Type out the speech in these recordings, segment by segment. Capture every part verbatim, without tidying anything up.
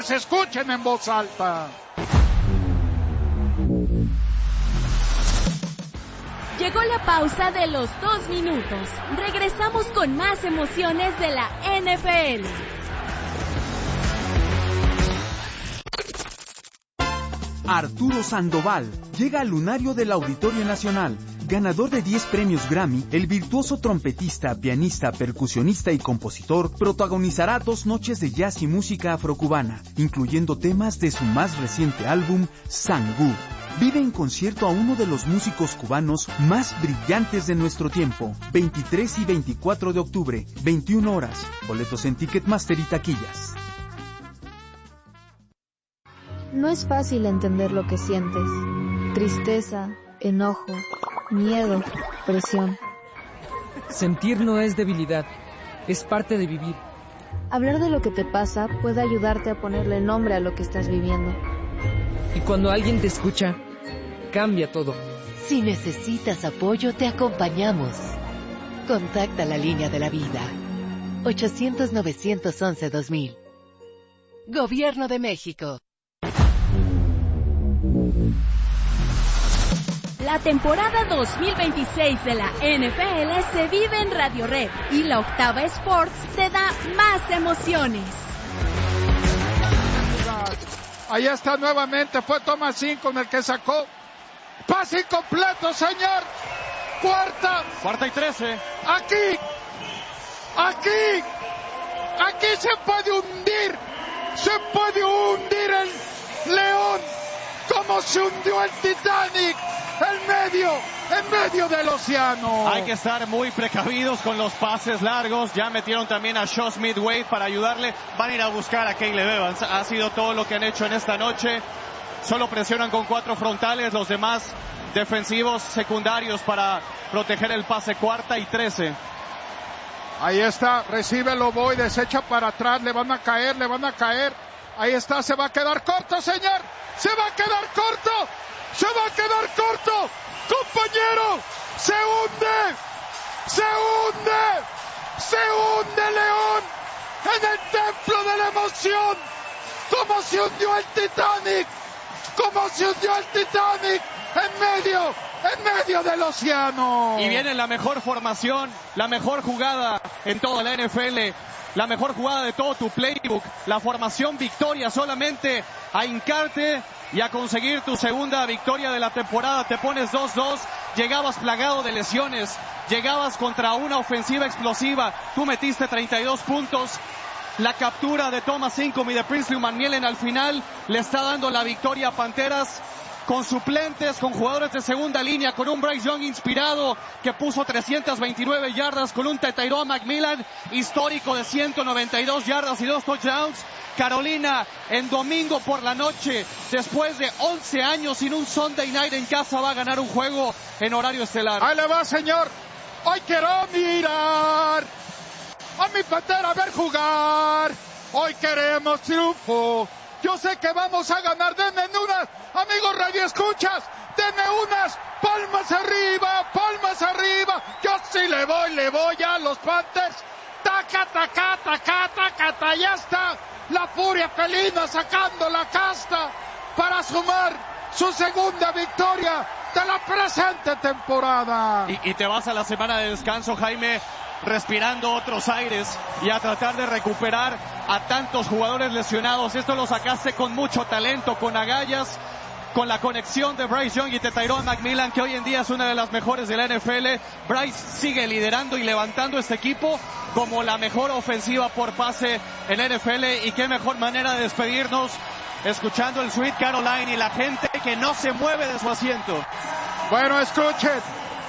se escuchen en voz alta. Llegó la pausa de los dos minutos. Regresamos con más emociones de la N F L. Arturo Sandoval llega al lunario del Auditorio Nacional. Ganador de diez premios Grammy, el virtuoso trompetista, pianista, percusionista y compositor protagonizará dos noches de jazz y música afrocubana, incluyendo temas de su más reciente álbum, Sangú. Vive en concierto a uno de los músicos cubanos más brillantes de nuestro tiempo. veintitrés y veinticuatro de octubre, veintiuna horas. Boletos en Ticketmaster y taquillas. No es fácil entender lo que sientes. Tristeza, enojo, miedo, presión. Sentir no es debilidad, es parte de vivir. Hablar de lo que te pasa puede ayudarte a ponerle nombre a lo que estás viviendo. Y cuando alguien te escucha, cambia todo. Si necesitas apoyo, te acompañamos. Contacta la línea de la vida. ochocientos, novecientos once, dos mil. Gobierno de México. La temporada dos mil veintiséis de la N F L se vive en Radio Red y la Octava Sports te da más emociones. Ahí está nuevamente, fue Thomasin con el que sacó. Pase incompleto, señor. Cuarta. Cuarta y trece. Aquí. Aquí. Aquí se puede hundir. Se puede hundir el León. Como se hundió el Titanic. En medio, en medio del océano. Hay que estar muy precavidos con los pases largos. Ya metieron también a Shaw Smith-Wade para ayudarle. Van a ir a buscar a Caleb Evans. Ha sido todo lo que han hecho en esta noche. Solo presionan con cuatro frontales. Los demás defensivos secundarios para proteger el pase. Cuarta y trece. Ahí está, recibe Loboy, desecha para atrás. Le van a caer, le van a caer. Ahí está, se va a quedar corto, señor. Se va a quedar corto. ¡Se va a quedar corto! ¡Compañero! ¡Se hunde! ¡Se hunde! ¡Se hunde León! ¡En el templo de la emoción! ¡Como se hundió el Titanic! ¡Como se hundió el Titanic! ¡En medio! ¡En medio del océano! Y viene la mejor formación, la mejor jugada en toda la N F L, la mejor jugada de todo tu playbook, la formación victoria, solamente a hincarte y a conseguir tu segunda victoria de la temporada. Te pones dos dos, llegabas plagado de lesiones, llegabas contra una ofensiva explosiva, tú metiste treinta y dos puntos. La captura de Thomas Incoom y de Princely Umanmielen al final le está dando la victoria a Panteras, con suplentes, con jugadores de segunda línea, con un Bryce Young inspirado que puso trescientas veintinueve yardas, con un Tetairoa McMillan histórico de ciento noventa y dos yardas y dos touchdowns. Carolina en domingo por la noche, después de once años sin un Sunday Night en casa, va a ganar un juego en horario estelar. Ahí le va, señor. Hoy quiero mirar a mi Pantera ver jugar. Hoy queremos triunfo. Yo sé que vamos a ganar. Denme unas, amigos radio escuchas, denme unas palmas arriba, palmas arriba. Yo sí le voy, le voy a los Panthers. Taca, taca, taca, taca, taca, ya está. La furia felina sacando la casta para sumar su segunda victoria de la presente temporada. Y, y te vas a la semana de descanso, Jaime, respirando otros aires y a tratar de recuperar a tantos jugadores lesionados. Esto lo sacaste con mucho talento, con agallas, con la conexión de Bryce Young y Tetairoa McMillan, que hoy en día es una de las mejores de la N F L. Bryce sigue liderando y levantando este equipo como la mejor ofensiva por pase en la N F L, y qué mejor manera de despedirnos escuchando el Sweet Caroline y la gente que no se mueve de su asiento. Bueno, escuchen,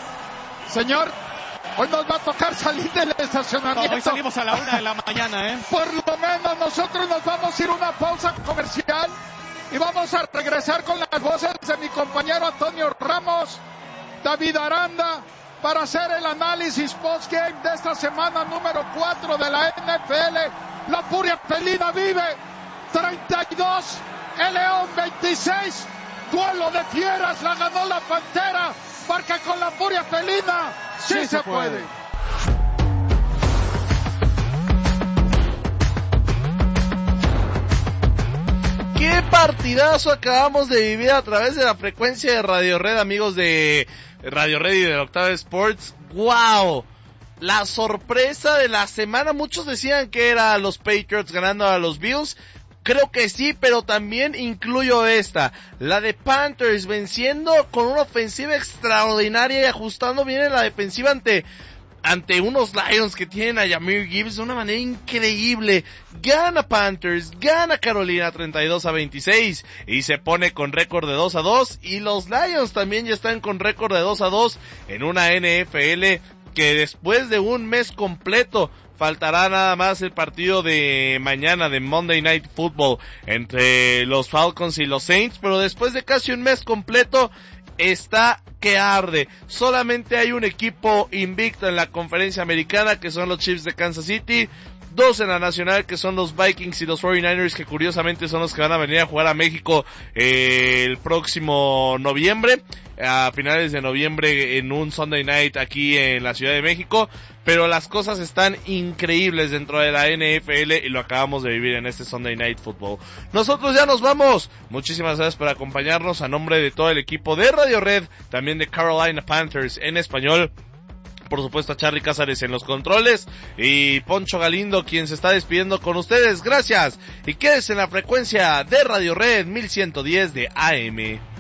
señor, hoy nos va a tocar salir del estacionamiento. No, hoy salimos a la una de la mañana, ¿eh? Por lo menos nosotros nos vamos a ir a una pausa comercial y vamos a regresar con las voces de mi compañero Antonio Ramos, David Aranda, para hacer el análisis post-game de esta semana número cuatro de la N F L. La furia felina vive. treinta y dos, el León veintiséis. Duelo de fieras, la ganó la Pantera, porque con la furia felina sí, sí se, se puede. puede. qué partidazo acabamos de vivir a través de la frecuencia de Radio Red, amigos de Radio Red y de Octava Sports. ¡Wow! La sorpresa de la semana, muchos decían que era los Patriots ganando a los Bills. Creo que sí, pero también incluyo esta, la de Panthers venciendo con una ofensiva extraordinaria y ajustando bien en la defensiva ante ante unos Lions que tienen a Jahmyr Gibbs de una manera increíble. Gana Panthers, gana Carolina treinta y dos a veintiséis y se pone con récord de dos a dos, y los Lions también ya están con récord de dos a dos en una N F L que después de un mes completo faltará nada más el partido de mañana de Monday Night Football entre los Falcons y los Saints, pero después de casi un mes completo está que arde. Solamente hay un equipo invicto en la conferencia americana, que son los Chiefs de Kansas City, dos en la nacional, que son los Vikings y los cuarenta y nueve ers, que curiosamente son los que van a venir a jugar a México eh, el próximo noviembre, a finales de noviembre, en un Sunday Night aquí en la Ciudad de México. Pero las cosas están increíbles dentro de la N F L y lo acabamos de vivir en este Sunday Night Football. Nosotros ya nos vamos. Muchísimas gracias por acompañarnos a nombre de todo el equipo de Radio Red, también de Carolina Panthers en español. Por supuesto a Charly Cázares en los controles y Poncho Galindo, quien se está despidiendo con ustedes. Gracias y quédese en la frecuencia de Radio Red mil ciento diez de A M.